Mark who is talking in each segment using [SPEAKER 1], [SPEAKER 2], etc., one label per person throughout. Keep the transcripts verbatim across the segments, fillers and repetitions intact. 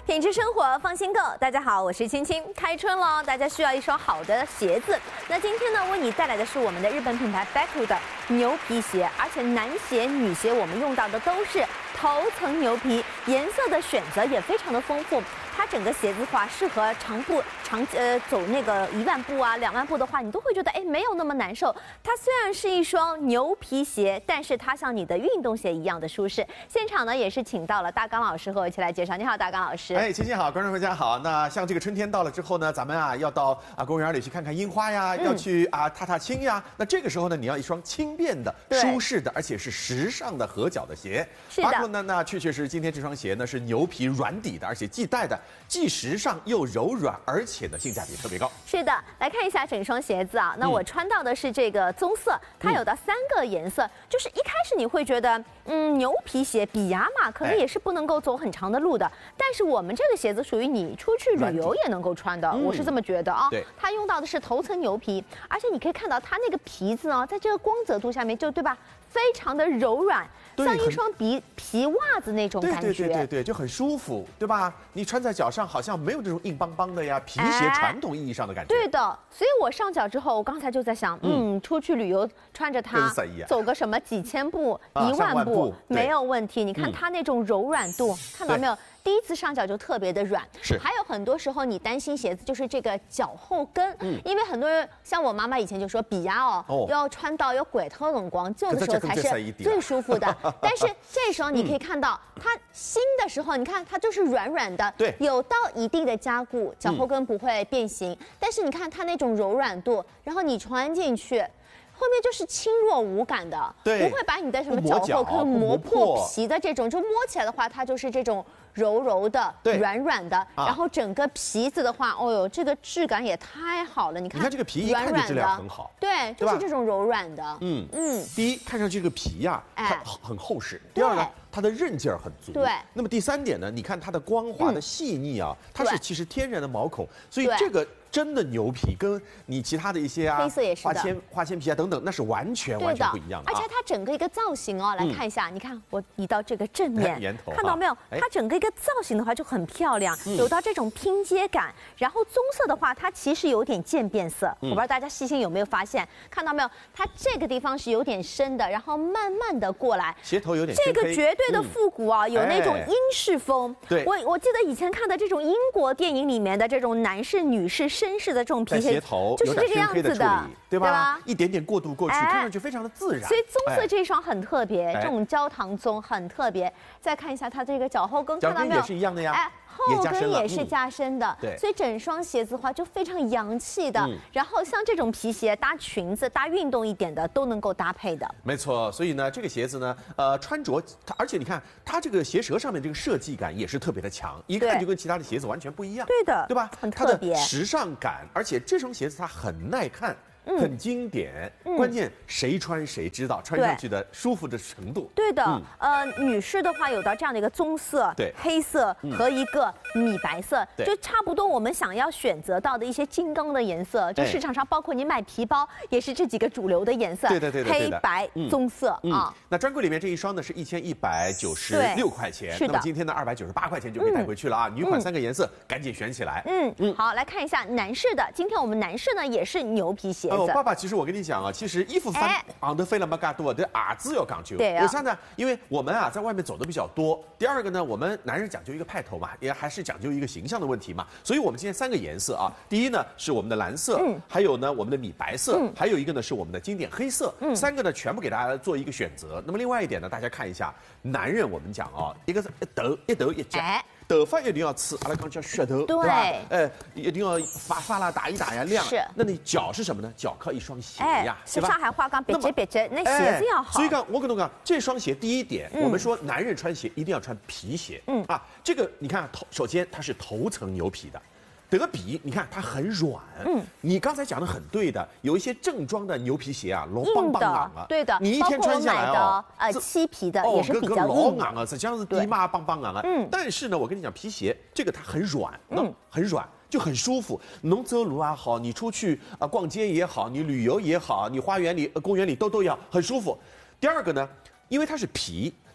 [SPEAKER 1] 品质生活，放心购。大家好，我是青青。开春了，大家需要一双好的鞋子。那今天呢，为你带来的是我们的日本品牌 Becku 的牛皮鞋，而且男鞋、女鞋我们用到的都是头层牛皮，颜色的选择也非常的丰富。它整个鞋子的话，适合长步、长呃走那个一万步啊、两万步的话，你都会觉得哎没有那么难受。它虽然是一双牛皮鞋，但是它像你的运动鞋一样的舒适。现场呢也是请到了大刚老师和我一起来介绍。你好，大刚老师。
[SPEAKER 2] 哎，晴晴好，观众朋友大家好。那像这个春天到了之后呢，咱们啊要到啊公园里去看看樱花呀，嗯、要去啊踏踏青呀。那这个时候呢，你要一双轻便的、舒适的，而且是时尚的合脚的鞋。
[SPEAKER 1] 是的。
[SPEAKER 2] 包括呢，那确确实今天这双鞋呢是牛皮软底的，而且系带的。既时尚又柔软，而且呢性价比特别高。
[SPEAKER 1] 是的，来看一下整双鞋子啊。那我穿到的是这个棕色，它有的三个颜色。嗯、就是一开始你会觉得，嗯，牛皮鞋比亚嘛，可能也是不能够走很长的路的。哎、但是我们这个鞋子属于你出去旅游也能够穿的，我是这么觉得啊。
[SPEAKER 2] 对，
[SPEAKER 1] 它用到的是头层牛皮，而且你可以看到它那个皮子呢，在这个光泽度下面就对吧，非常的柔软。像一双皮皮袜子那种感觉，
[SPEAKER 2] 对对对对对，就很舒服，对吧？你穿在脚上好像没有这种硬邦邦的呀，皮鞋传统意义上的感觉。
[SPEAKER 1] 对的，所以我上脚之后，我刚才就在想，嗯，出去旅游穿着它，走个什么几千步、一万步没有问题。你看它那种柔软度，看到没有？第一次上脚就特别的软，
[SPEAKER 2] 是。
[SPEAKER 1] 还有很多时候你担心鞋子就是这个脚后跟，嗯，因为很多人像我妈妈以前就说，比亚哦，哦要穿到有鬼头冷光，这个时候才是最舒服的。但是这时候你可以看到，它新的时候，你看它就是软软的，
[SPEAKER 2] 对，
[SPEAKER 1] 有到一定的加固，脚后跟不会变形。嗯、但是你看它那种柔软度，然后你穿进去。后面就是轻弱无感的，
[SPEAKER 2] 对，
[SPEAKER 1] 不会把你的什么脚后跟磨破皮的这种，就摸起来的话，它就是这种柔柔的、软软的，然后整个皮子的话，哦呦，这个质感也太好了，你看，
[SPEAKER 2] 你看这个皮一看就质量很好，
[SPEAKER 1] 对，就是这种柔软的，
[SPEAKER 2] 嗯嗯。第一，看上去这个皮呀，它很厚实；第二呢，它的韧劲儿很足。
[SPEAKER 1] 对。
[SPEAKER 2] 那么第三点呢，你看它的光滑的细腻啊，它是其实天然的毛孔，所以这个。真的牛皮跟你其他的一些啊，
[SPEAKER 1] 黑色也是
[SPEAKER 2] 花铅花铅皮啊等等，那是完全完全不一样的。
[SPEAKER 1] 而且它整个一个造型哦，来看一下，你看我移到这个正面，看到没有？它整个一个造型的话就很漂亮，有到这种拼接感。然后棕色的话，它其实有点渐变色，我不知道大家细心有没有发现，看到没有？它这个地方是有点深的，然后慢慢的过来，
[SPEAKER 2] 鞋头有点
[SPEAKER 1] 这个绝对的复古啊，有那种英式风。
[SPEAKER 2] 对，
[SPEAKER 1] 我我记得以前看的这种英国电影里面的这种男士、女士。绅士的这种皮鞋
[SPEAKER 2] 头
[SPEAKER 1] 就是这个样子的，
[SPEAKER 2] 对吧？一点点过渡过去，看上去非常的自然。
[SPEAKER 1] 所以棕色这一双很特别，这种焦糖棕很特别。再看一下它这个脚后跟，看到没有？
[SPEAKER 2] 也是一样的呀。
[SPEAKER 1] 哎，后跟也是加深的，
[SPEAKER 2] 对。
[SPEAKER 1] 所以整双鞋子的话就非常洋气的。然后像这种皮鞋搭裙子、搭运动一点的都能够搭配的。
[SPEAKER 2] 没错，所以呢，这个鞋子呢，呃，穿着它，而且你看它这个鞋舌上面这个设计感也是特别的强，一看就跟其他的鞋子完全不一样。
[SPEAKER 1] 对的，
[SPEAKER 2] 对吧？
[SPEAKER 1] 很特别，
[SPEAKER 2] 时尚感，而且这双鞋子它很耐看。很经典，关键谁穿谁知道穿上去的舒服的程度。
[SPEAKER 1] 对的，呃，女士的话有到这样的一个棕色、
[SPEAKER 2] 对
[SPEAKER 1] 黑色和一个米白色，就差不多我们想要选择到的一些金刚的颜色，就市场上包括你买皮包也是这几个主流的颜色，
[SPEAKER 2] 对对对，
[SPEAKER 1] 黑白棕色啊。
[SPEAKER 2] 那专柜里面这一双呢是一千一百九十六块钱，
[SPEAKER 1] 是的。
[SPEAKER 2] 那么今天呢二百九十八块钱就可以带回去了啊。女款三个颜色，赶紧选起来。
[SPEAKER 1] 嗯嗯，好，来看一下男士的，今天我们男士呢也是牛皮鞋子。哦，
[SPEAKER 2] 爸爸，其实我跟你。你讲啊，其实衣服翻昂得飞了嘛，嘎多的耳子要讲究。
[SPEAKER 1] 对啊。
[SPEAKER 2] 为啥呢？因为我们啊在外面走的比较多。第二个呢，我们男人讲究一个派头嘛，也还是讲究一个形象的问题嘛。所以我们今天三个颜色啊，第一呢是我们的蓝色，嗯，还有呢我们的米白色，嗯，还有一个呢是我们的经典黑色，嗯，三个呢全部给大家做一个选择。那么另外一点呢，大家看一下，男人我们讲啊，一个是一头一头一脚。头发一定要刺，阿拉讲叫噱头，对吧？哎，一定要发发啦，打一打呀，亮。
[SPEAKER 1] 是。
[SPEAKER 2] 那你脚是什么呢？脚靠一双鞋呀，
[SPEAKER 1] 是上海话讲别结别结，那鞋子要好。
[SPEAKER 2] 所以讲，我跟侬讲，这双鞋第一点，我们说男人穿鞋一定要穿皮鞋。嗯啊，这个你看头，首先它是头层牛皮的。德比，你看它很软。嗯，你刚才讲的很对的，有一些正装的牛皮鞋啊，老棒棒硬啊。
[SPEAKER 1] 对的，
[SPEAKER 2] 你一天穿下来哦，
[SPEAKER 1] 呃，漆皮的也是比较硬。
[SPEAKER 2] 老硬啊，实际上是低嘛棒棒硬啊。嗯，但是呢，我跟你讲，皮鞋这个它很软，嗯，很软。就很舒服，侬走路啊好，你出去啊逛街也好，你旅游也好，你花园里、公园里都都要很舒服。第二个呢，因为它是皮。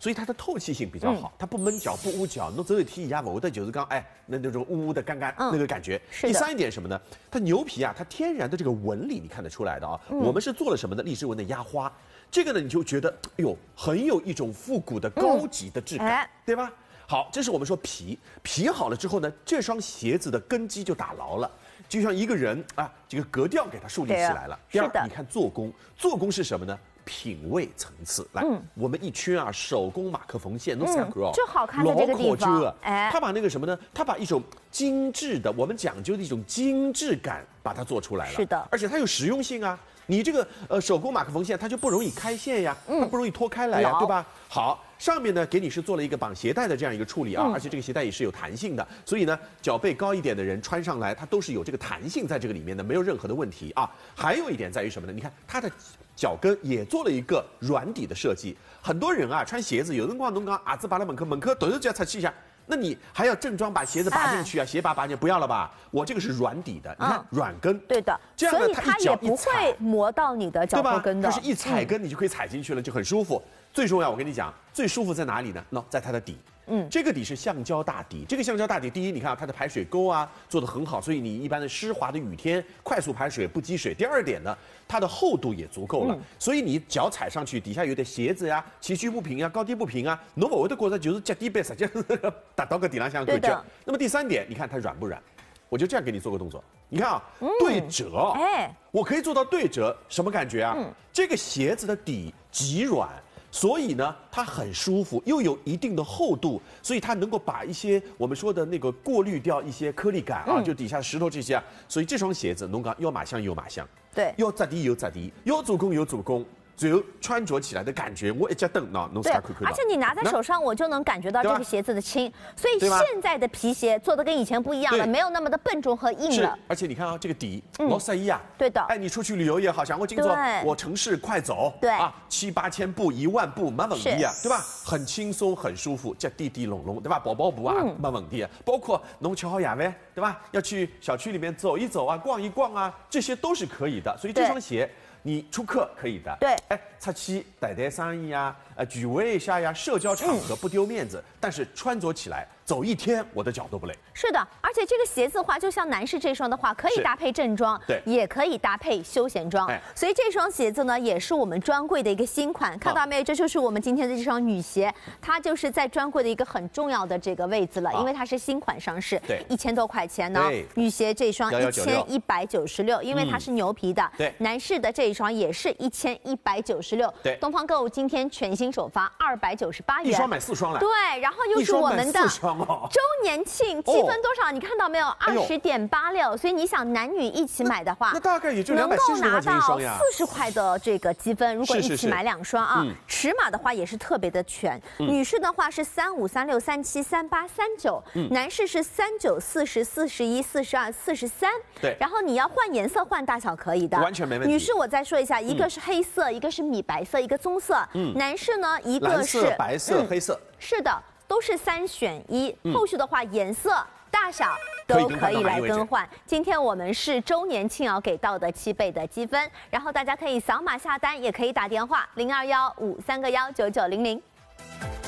[SPEAKER 2] 所以它的透气性比较好，嗯、它不闷脚不捂脚，侬走一天也不会的就是讲哎那那种呜呜的干干、嗯、那个感觉。第三一点什么呢？它牛皮啊，它天然的这个纹理你看得出来的啊。嗯、我们是做了什么呢？荔枝纹的压花，这个呢你就觉得哎呦很有一种复古的高级的质感，嗯哎、对吧？好，这是我们说皮皮好了之后呢，这双鞋子的根基就打牢了。就像一个人啊，这个格调给它树立起来了。第二，你看做工，做工是什么呢？品味层次。来，嗯、我们一圈啊，手工马克缝线，弄三个
[SPEAKER 1] 就好看在这个地方。
[SPEAKER 2] 哎，他把那个什么呢？他把一种精致的，我们讲究的一种精致感，把它做出来了。
[SPEAKER 1] 是的，
[SPEAKER 2] 而且它有实用性啊。你这个呃手工马克缝线，它就不容易开线呀，它不容易脱开来呀，对吧？好，上面呢给你是做了一个绑鞋带的这样一个处理啊，而且这个鞋带也是有弹性的，所以呢脚背高一点的人穿上来，它都是有这个弹性在这个里面的，没有任何的问题啊。还有一点在于什么呢？你看它的脚跟也做了一个软底的设计，很多人啊穿鞋子，有人光侬讲啊子拔了门口门口都是这样擦气一下。那你还要正装把鞋子拔进去啊？鞋拔拔进不要了吧？我这个是软底的，你看软跟，
[SPEAKER 1] 对的，
[SPEAKER 2] 这样呢
[SPEAKER 1] 它也不会磨到你的脚后跟的，
[SPEAKER 2] 它是一踩跟你就可以踩进去了，就很舒服。最重要，我跟你讲，最舒服在哪里呢？那在它的底。嗯，这个底是橡胶大底，这个橡胶大底，第一，你看它的排水沟啊做得很好，所以你一般的湿滑的雨天快速排水不积水。第二点呢，它的厚度也足够了，嗯、所以你脚踩上去，底下有点鞋子呀、崎岖不平呀、高低不平啊，侬不会的过程就是脚底板实际打到个底浪向对着。那么第三点，你看它软不软？我就这样给你做个动作，你看啊，嗯、对折，哎，我可以做到对折，什么感觉啊？嗯、这个鞋子的底极软。所以呢，它很舒服，又有一定的厚度，所以它能够把一些我们说的那个过滤掉一些颗粒感啊，嗯、就底下石头这些啊。所以这双鞋子，侬讲要马香有马香，
[SPEAKER 1] 对，
[SPEAKER 2] 要质地有质地，要做工有做工。只有穿着起来的感觉，我一脚蹬那侬啥看看。
[SPEAKER 1] 而且你拿在手上，我就能感觉到这个鞋子的轻，所以现在的皮鞋做的跟以前不一样了，没有那么的笨重和硬了。
[SPEAKER 2] 而且你看啊，这个底老适意啊。
[SPEAKER 1] 对的。
[SPEAKER 2] 哎，你出去旅游也好，像我今朝我城市快走，
[SPEAKER 1] 对
[SPEAKER 2] 啊，七八千步、一万步没问题啊，对吧？很轻松，很舒服，这滴滴隆隆，对吧？跑跑步啊，没问题。包括侬吃好夜饭，对吧？要去小区里面走一走啊，逛一逛啊，这些都是可以的。所以这双鞋。你出客可以的，
[SPEAKER 1] 对，
[SPEAKER 2] 哎，出去带带生意呀，呃，聚会一下呀，社交场合不丢面子，嗯、但是穿着起来走一天，我的脚都不累。
[SPEAKER 1] 是的，而且这个鞋子的话，就像男士这双的话，可以搭配正装，
[SPEAKER 2] 对，
[SPEAKER 1] 也可以搭配休闲装。哎、所以这双鞋子呢，也是我们专柜的一个新款，看到没有？这就是我们今天的这双女鞋，它就是在专柜的一个很重要的这个位置了，啊、因为它是新款上市，
[SPEAKER 2] 对，
[SPEAKER 1] 一千多块钱呢。女鞋这双一千一百九十六，因为它是牛皮的，
[SPEAKER 2] 对、嗯，
[SPEAKER 1] 男士的这一双也是一千一百九十六，
[SPEAKER 2] 对，
[SPEAKER 1] 东方购物今天全新首发二百九十八元，
[SPEAKER 2] 一双买四双了，
[SPEAKER 1] 对，然后又是我们的周年庆，积分多少？
[SPEAKER 2] 哦、
[SPEAKER 1] 你看到没有？二十点八六，所以你想男女一起买的话，
[SPEAKER 2] 那大概也就
[SPEAKER 1] 能够拿到
[SPEAKER 2] 四
[SPEAKER 1] 十块的这个积分。如果一起买两双啊，尺码的话也是特别的全。嗯、女士的话是三五、三六、三七、三八、三九，嗯、男士是三九、四十、四十一、四十二、四十三。
[SPEAKER 2] 对，
[SPEAKER 1] 然后你要换颜色、换大小可以的，
[SPEAKER 2] 完全没问题。
[SPEAKER 1] 女士，我再说一下，一个是黑色，一个是米白色，一个棕色。嗯，男士呢，一个是
[SPEAKER 2] 白色、黑色。
[SPEAKER 1] 是的，都是三选一。后续的话，颜色、大小都可以来更换。今天我们是周年庆要给到的七倍的积分，然后大家可以扫码下单，也可以打电话零二幺五三个幺九九零零。